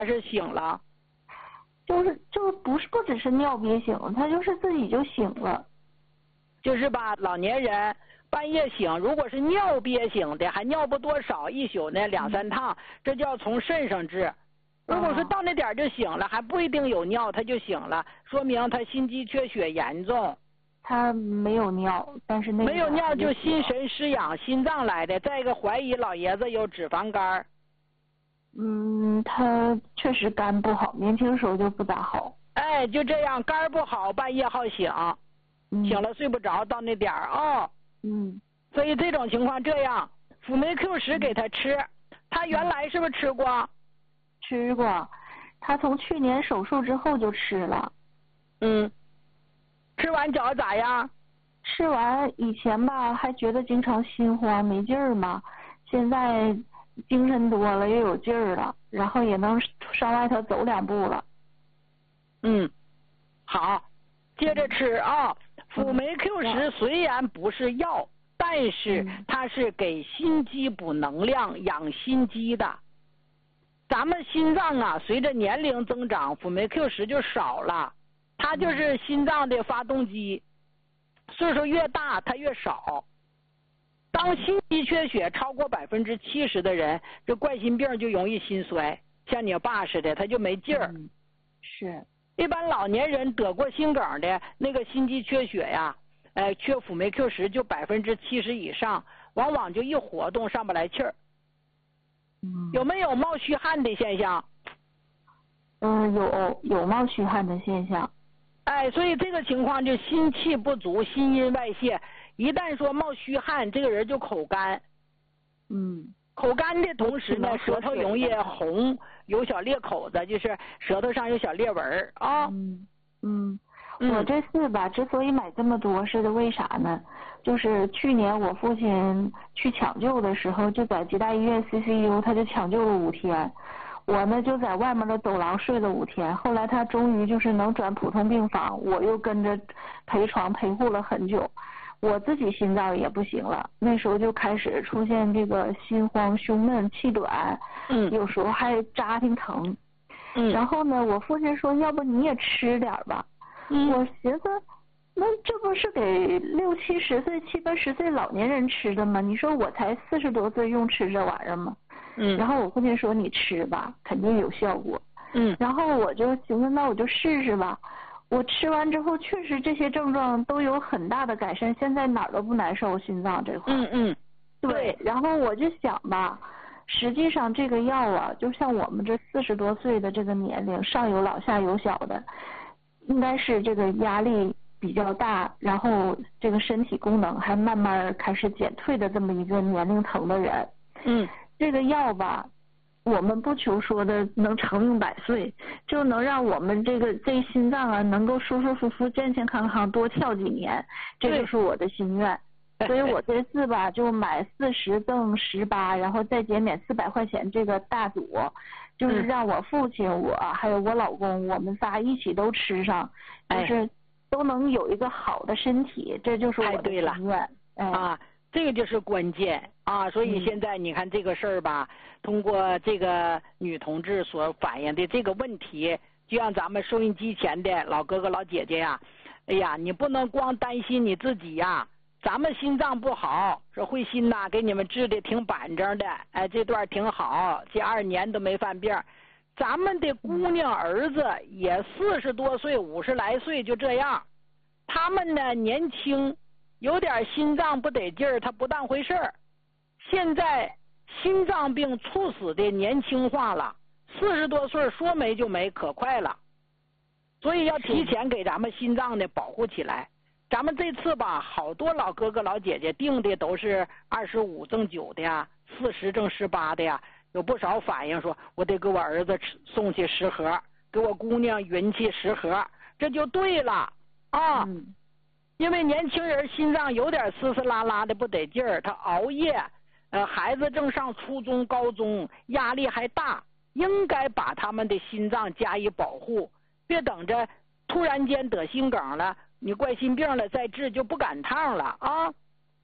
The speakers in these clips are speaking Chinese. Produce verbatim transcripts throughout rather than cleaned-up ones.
还是醒了？ 就是就不是不只是尿憋醒，他就是自己就醒了。 就是吧，老年人半夜醒，如果是尿憋醒的，还尿不多少，一宿呢两三趟，这就要从肾上治。如果说到那点就醒了，还不一定有尿，他就醒了，说明他心肌缺血严重。 他没有尿，但是那没有尿就心神失养，心脏来的。再一个怀疑老爷子有脂肪肝。 嗯，他确实肝不好，年轻时候就不咋好。 哎，就这样，肝不好，半夜好醒，嗯、醒了睡不着，到那点儿啊。哦、 嗯。 所以这种情况这样，辅酶 Q 十给他吃，他原来是不是吃过？ 吃过，他从去年手术之后就吃了。 嗯。吃完觉咋样？ 吃完以前吧，还觉得经常心慌没劲儿嘛，现在精神多了，又有劲儿了，然后也能上外头走两步了。 嗯，好，接着吃啊。辅酶 Q 十虽然不是药，但是它是给心肌补能量、养心肌的。咱们心脏啊，随着年龄增长，辅酶 Q 十就少了。它就是心脏的发动机，岁数越大它越少。当心肌缺血超过百分之七十的人，这冠心病就容易心衰，像你爸似的，他就没劲儿。 嗯、是。 一般老年人得过心梗的那个心肌缺血呀，呃，缺辅酶 Q 十就百分之七十以上，往往就一活动上不来气儿。 嗯。 有没有冒虚汗的现象？ 嗯，有有冒虚汗的现象。 哎，所以这个情况就心气不足，心阴外泄。一旦说冒虚汗，这个人就口干。 嗯， 口干的同时呢，舌头容易红，有小裂口子，就是舌头上有小裂纹啊。 嗯嗯，我这次吧，之所以买这么多，是为啥呢？就是去年我父亲去抢救的时候，就在吉大医院 C C U， 他就抢救了五天。我呢就在外面的走廊睡了五天，后来他终于就是能转普通病房，我又跟着陪床陪护了很久，我自己心脏也不行了，那时候就开始出现这个心慌、胸闷、气短， 嗯， 有时候还扎挺疼， 嗯， 然后呢，我父亲说，要不你也吃点吧， 嗯， 我寻思，那这不是给六七十岁、七八十岁老年人吃的吗？你说我才四十多岁，用吃这玩意儿吗？ 嗯， 然后我父亲说你吃吧，肯定有效果。 嗯， 然后我就寻思那我就试试吧。我吃完之后确实这些症状都有很大的改善，现在哪儿都不难受，心脏这块。 嗯嗯， 对。然后我就想吧，实际上这个药啊，就像我们这四十多岁的这个年龄，上有老下有小的，应该是这个压力比较大，然后这个身体功能还慢慢开始减退的这么一个年龄层的人。 嗯。 这个药吧，我们不求说的能长命百岁，就能让我们这个这心脏啊能够舒舒服服、健健康康多跳几年，这就是我的心愿。所以我这次吧就买四十赠十八，然后再减免四百块钱这个大组，就是让我父亲、我还有我老公，我们仨一起都吃上，就是都能有一个好的身体，这就是我的心愿。 哎，啊。这个就是关键啊，所以现在你看这个事儿吧，嗯、通过这个女同志所反映的这个问题，就让咱们收音机前的老哥哥老姐姐呀，哎呀，你不能光担心你自己呀，咱们心脏不好，说慧心呐给你们治的挺板正的，哎，这段挺好，这二年都没犯病。咱们的姑娘儿子也四十多岁、五十来岁就这样，他们呢年轻。有点心脏不得劲儿，他不当回事儿。现在心脏病猝死的年轻化了，四十多岁说没就没，可快了。所以要提前给咱们心脏的保护起来。咱们这次吧，好多老哥哥老姐姐定的都是二十五赠九的呀，四十赠十八的呀，有不少反映说，我得给我儿子送去十盒，给我姑娘匀去十盒，这就对了啊。 嗯， 因为年轻人心脏有点嘶嘶拉拉的不得劲儿，他熬夜，呃，孩子正上初中、高中，压力还大，应该把他们的心脏加以保护，别等着突然间得心梗了，你冠心病了再治就不赶趟了啊。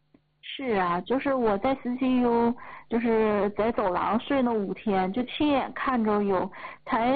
是啊，就是我在 C C U，就是在走廊睡了五天，就亲眼看着有才